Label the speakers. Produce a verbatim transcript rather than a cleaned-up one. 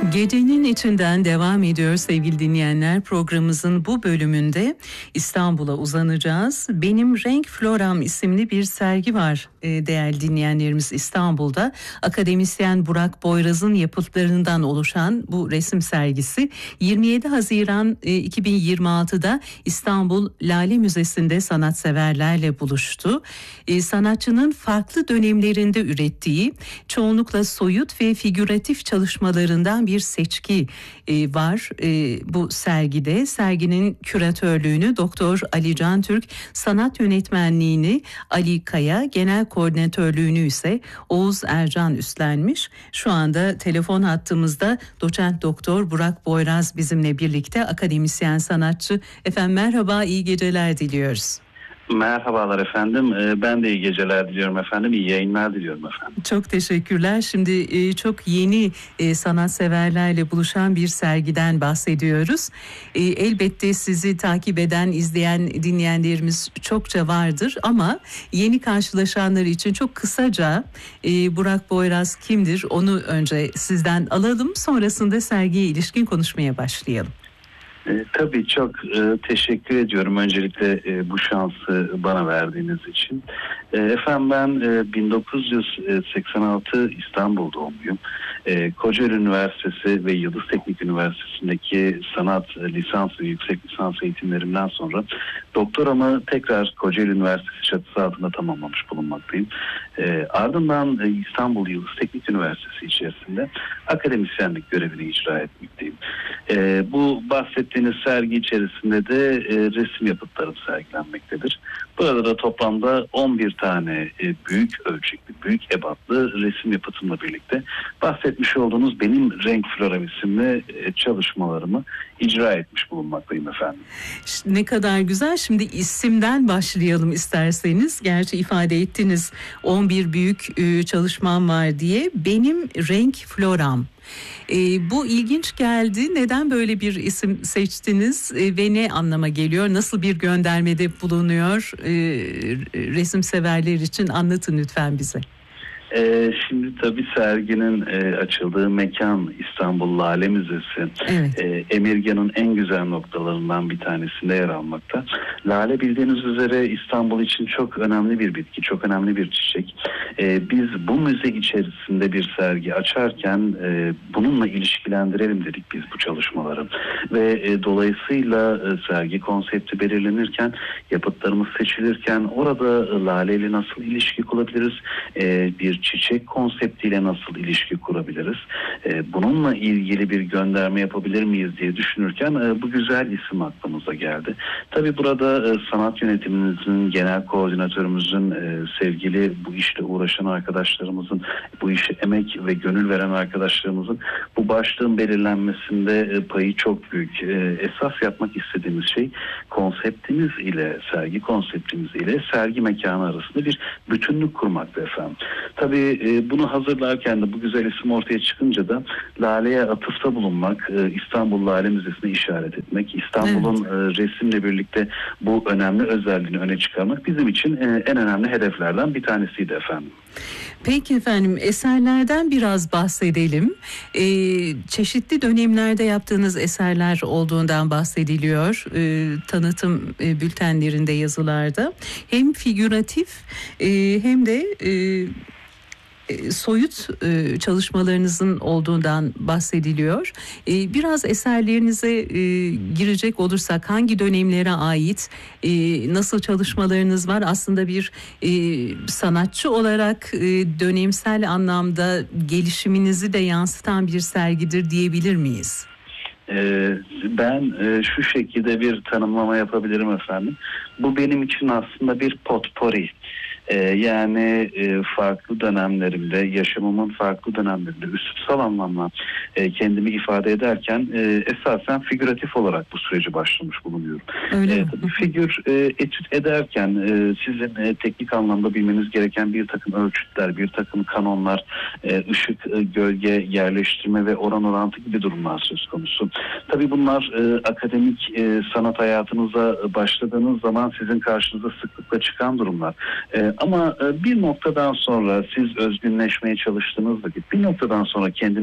Speaker 1: Gecenin içinden devam ediyor sevgili dinleyenler. Programımızın bu bölümünde İstanbul'a uzanacağız. Benim Renk Floram isimli bir sergi var e, değerli dinleyenlerimiz İstanbul'da. Akademisyen Burak Boyraz'ın yapıtlarından oluşan bu resim sergisi yirmi yedi Haziran e, iki bin yirmi altıda İstanbul Lale Müzesi'nde sanatseverlerle buluştu. E, sanatçının farklı dönemlerinde ürettiği çoğunlukla soyut ve figüratif çalışmalarından bir seçki e, var e, bu sergide. Serginin küratörlüğünü Doktor Ali Can Türk, sanat yönetmenliğini Ali Kaya, genel koordinatörlüğünü ise Oğuz Ercan üstlenmiş. Şu anda telefon hattımızda doçent doktor Burak Boyraz bizimle birlikte, akademisyen sanatçı. Efendim merhaba, iyi geceler diliyoruz.
Speaker 2: Merhabalar efendim. Ben de iyi geceler diliyorum efendim. İyi yayınlar diliyorum efendim.
Speaker 1: Çok teşekkürler. Şimdi çok yeni sanatseverlerle buluşan bir sergiden bahsediyoruz. Elbette sizi takip eden, izleyen dinleyenlerimiz çokça vardır ama yeni karşılaşanlar için çok kısaca Burak Boyraz kimdir onu önce sizden alalım. Sonrasında sergiye ilişkin konuşmaya başlayalım.
Speaker 2: E, tabii çok e, teşekkür ediyorum öncelikle e, bu şansı bana verdiğiniz için. E, efendim ben e, bin dokuz yüz seksen altı İstanbul doğumluyum. E, Kocaeli Üniversitesi ve Yıldız Teknik Üniversitesi'ndeki sanat lisans ve yüksek lisans eğitimlerimden sonra doktoramı tekrar Kocaeli Üniversitesi çatısı altında tamamlamış bulunmaktayım. E, ardından e, İstanbul Yıldız Teknik Üniversitesi içerisinde akademisyenlik görevini icra etmekteyim. E, bu bahsettiğiniz sergi içerisinde de e, resim yapıtlarım sergilenmektedir. Burada da toplamda on bir tane e, büyük ölçekli, büyük ebatlı resim yapıtımla birlikte bahsetmiş olduğunuz benim Renk Floram isimli e, çalışmalarımı icra etmiş bulunmaktayım efendim.
Speaker 1: Ne kadar güzel. Şimdi isimden başlayalım isterseniz. Gerçi ifade ettiniz on bir büyük e, çalışmam var diye. Benim Renk Floram. E, bu ilginç geldi. Neden böyle bir isim seçtiniz e, ve ne anlama geliyor? Nasıl bir göndermede bulunuyor? E, resim severler için anlatın lütfen bize.
Speaker 2: Ee, şimdi tabii serginin e, açıldığı mekan İstanbul Lale Müzesi.
Speaker 1: Evet.
Speaker 2: E, Emirgan'ın en güzel noktalarından bir tanesinde yer almakta. Lale bildiğiniz üzere İstanbul için çok önemli bir bitki, çok önemli bir çiçek. E, biz bu müze içerisinde bir sergi açarken e, bununla ilişkilendirelim dedik biz bu çalışmaları. Ve e, dolayısıyla e, sergi konsepti belirlenirken, yapıtlarımız seçilirken orada e, Lale ile nasıl ilişki kurabiliriz? E, bir çiçek konseptiyle nasıl ilişki kurabiliriz? Ee, bununla ilgili bir gönderme yapabilir miyiz diye düşünürken e, bu güzel isim aklımıza geldi. Tabii burada e, sanat yönetimimizin, genel koordinatörümüzün, e, sevgili bu işle uğraşan arkadaşlarımızın, bu işe emek ve gönül veren arkadaşlarımızın bu başlığın belirlenmesinde e, payı çok büyük. E, esas yapmak istediğimiz şey konseptimiz ile, sergi konseptimiz ile sergi mekanı arasında bir bütünlük kurmakta efendim. Tabii e, bunu hazırlarken de bu güzel isim ortaya çıkınca da Lale'ye atıfta bulunmak, e, İstanbul Lale Müzesi'ne işaret etmek, İstanbul'un evet. e, resimle birlikte bu önemli özelliğini öne çıkarmak bizim için e, en önemli hedeflerden bir tanesiydi efendim.
Speaker 1: Peki efendim, eserlerden biraz bahsedelim. Ee, çeşitli dönemlerde yaptığınız eserler olduğundan bahsediliyor. Ee, tanıtım e, bültenlerinde, yazılarda. Hem figüratif e, hem de e, soyut e, çalışmalarınızın olduğundan bahsediliyor. E, biraz eserlerinize e, girecek olursak hangi dönemlere ait, e, nasıl çalışmalarınız var? Aslında bir e, sanatçı olarak e, dönemsel anlamda gelişiminizi de yansıtan bir sergidir diyebilir miyiz?
Speaker 2: Ben şu şekilde bir tanımlama yapabilirim efendim. Bu benim için aslında bir potpori. Yani farklı dönemlerimde, yaşamımın farklı dönemlerinde üslutsal anlamda kendimi ifade ederken esasen figüratif olarak bu süreci başlamış bulunuyorum.
Speaker 1: Öyle
Speaker 2: Tabii figür etüt ederken sizin teknik anlamda bilmeniz gereken bir takım ölçütler, bir takım kanonlar, ışık, gölge, yerleştirme ve oran orantı gibi durumlar söz konusu. Tabii bunlar akademik sanat hayatınıza başladığınız zaman sizin karşınıza sıklıkla çıkan durumlar. Ama bir noktadan sonra siz özgünleşmeye çalıştığınız vakit bir noktadan sonra kendiniz